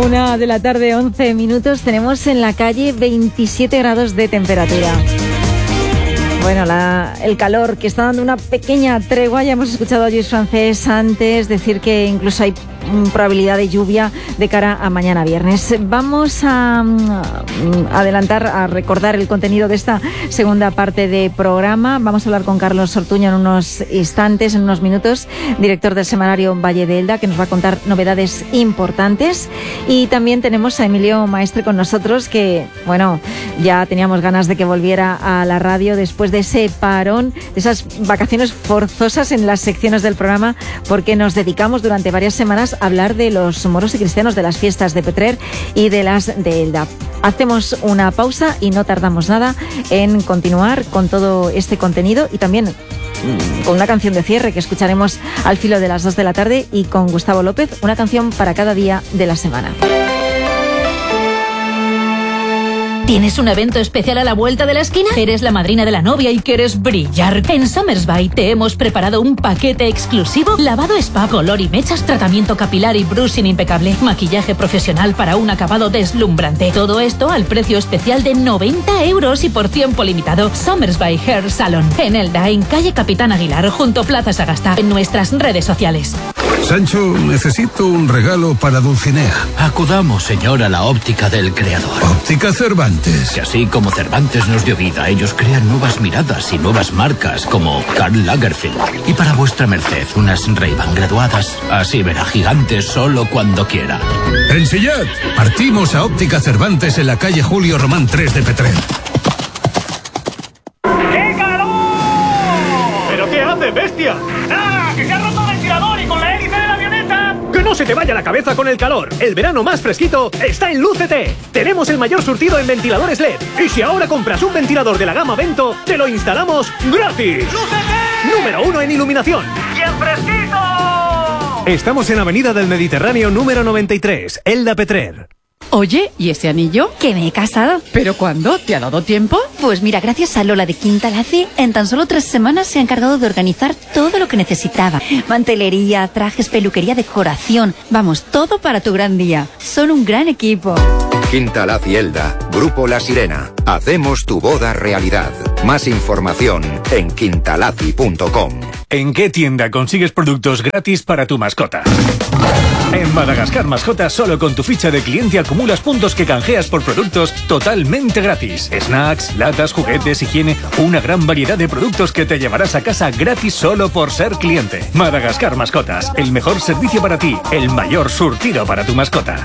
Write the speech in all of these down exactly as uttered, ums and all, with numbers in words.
Una de la tarde, once minutos. Tenemos en la calle veintisiete grados de temperatura. Bueno, la, el calor que está dando una pequeña tregua. Ya hemos escuchado a Lluís Francés antes decir que incluso hay probabilidad de lluvia de cara a mañana viernes. Vamos a, a adelantar, a recordar el contenido de esta segunda parte de programa. Vamos a hablar con Carlos Ortuño en unos instantes, en unos minutos, director del semanario Valle de Elda, que nos va a contar novedades importantes. Y también tenemos a Emilio Maestre con nosotros, que, bueno, ya teníamos ganas de que volviera a la radio después de ese parón, de esas vacaciones forzosas en las secciones del programa, porque nos dedicamos durante varias semanas a hablar de los moros y cristianos, de las fiestas de Petrer y de las de Elda. Hacemos una pausa y no tardamos nada en continuar con todo este contenido y también con una canción de cierre que escucharemos al filo de las dos de la tarde y con Gustavo López, una canción para cada día de la semana. ¿Tienes un evento especial a la vuelta de la esquina? ¿Eres la madrina de la novia y quieres brillar? En Somersby te hemos preparado un paquete exclusivo: lavado spa, color y mechas, tratamiento capilar y brushing impecable, maquillaje profesional para un acabado deslumbrante. Todo esto al precio especial de noventa euros y por tiempo limitado. Somersby Hair Salon, en Elda, en calle Capitán Aguilar, junto Plaza Sagasta, en nuestras redes sociales. Sancho, necesito un regalo para Dulcinea. Acudamos, señor, a la óptica del creador. Óptica Cervantes. Que así como Cervantes nos dio vida, ellos crean nuevas miradas y nuevas marcas, como Karl Lagerfeld. Y para vuestra merced, unas Ray-Ban graduadas. Así verá gigantes solo cuando quiera. En Sillat, partimos a Óptica Cervantes en la calle Julio Román tres de Petrer. ¡Qué calor! ¿Pero qué hace, bestia? ¡Ah! ¡Que se ha roto el ventilador y con la hélice de la avioneta! ¡Que no se te vaya la cabeza con el calor! El verano más fresquito está en Lucete. Tenemos el mayor surtido en ventiladores L E D. Y si ahora compras un ventilador de la gama Vento, te lo instalamos gratis. ¡Lucete! Número uno en iluminación. ¡Y en fresquito! Estamos en Avenida del Mediterráneo número noventa y tres, Elda Petrer. Oye, ¿y ese anillo? Que me he casado. ¿Pero cuándo? ¿Te ha dado tiempo? Pues mira, gracias a Lola de Quintalaci, en tan solo tres semanas se ha encargado de organizar todo lo que necesitaba. Mantelería, trajes, peluquería, decoración. Vamos, todo para tu gran día. Son un gran equipo. Quintalaci Elda, Grupo La Sirena. Hacemos tu boda realidad. Más información en quintalaci punto com. ¿En qué tienda consigues productos gratis para tu mascota? En Madagascar Mascotas, solo con tu ficha de cliente acumulas puntos que canjeas por productos totalmente gratis. Snacks, latas, juguetes, higiene, una gran variedad de productos que te llevarás a casa gratis solo por ser cliente. Madagascar Mascotas, el mejor servicio para ti, el mayor surtido para tu mascota.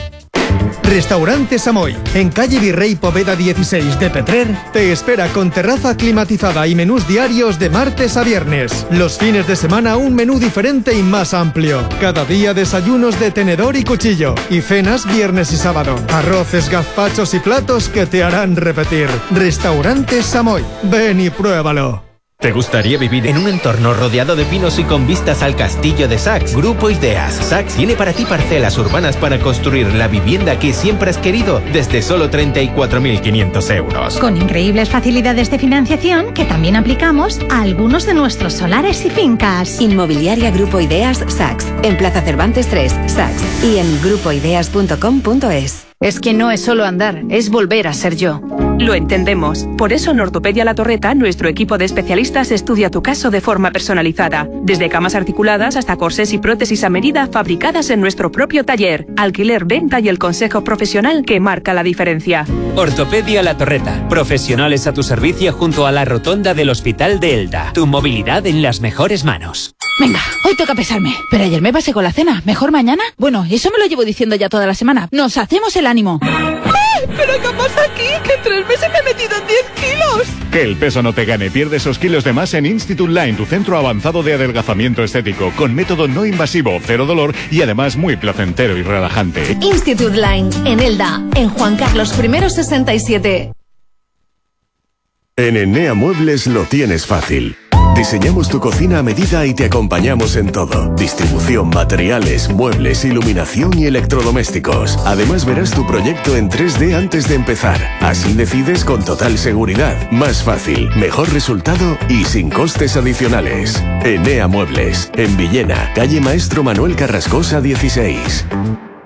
Restaurante Samoy, en calle Virrey Poveda dieciséis de Petrer, te espera con terraza climatizada y menús diarios de martes a viernes. Los fines de semana un menú diferente y más amplio. Cada día desayunos de tenedor y cuchillo. Y cenas viernes y sábado. Arroces, gazpachos y platos que te harán repetir. Restaurante Samoy, ven y pruébalo. ¿Te gustaría vivir en un entorno rodeado de pinos y con vistas al castillo de Saks? Grupo Ideas. Saks tiene para ti parcelas urbanas para construir la vivienda que siempre has querido desde solo treinta y cuatro mil quinientos euros. Con increíbles facilidades de financiación que también aplicamos a algunos de nuestros solares y fincas. Inmobiliaria Grupo Ideas Saks. En Plaza Cervantes tres, Saks. Y en grupo ideas punto com punto es. Es que no es solo andar, es volver a ser yo. Lo entendemos. Por eso en Ortopedia La Torreta, nuestro equipo de especialistas estudia tu caso de forma personalizada. Desde camas articuladas hasta corsés y prótesis a medida fabricadas en nuestro propio taller. Alquiler, venta y el consejo profesional que marca la diferencia. Ortopedia La Torreta. Profesionales a tu servicio junto a la rotonda del Hospital de Elda. Tu movilidad en las mejores manos. Venga, hoy toca pesarme. Pero ayer me pasé con la cena. ¿Mejor mañana? Bueno, eso me lo llevo diciendo ya toda la semana. Nos hacemos el ánimo. ¡Ay! ¿Pero qué pasa aquí? Que en tres meses me he metido diez kilos. Que el peso no te gane. Pierde esos kilos de más en Institute Line, tu centro avanzado de adelgazamiento estético, con método no invasivo, cero dolor y además muy placentero y relajante. Institute Line, en Elda, en Juan Carlos primero sesenta y siete. En Enea Muebles lo tienes fácil. Diseñamos tu cocina a medida y te acompañamos en todo. Distribución, materiales, muebles, iluminación y electrodomésticos. Además verás tu proyecto en tres D antes de empezar. Así decides con total seguridad. Más fácil, mejor resultado y sin costes adicionales. Enea Muebles, en Villena, calle Maestro Manuel Carrascosa dieciséis.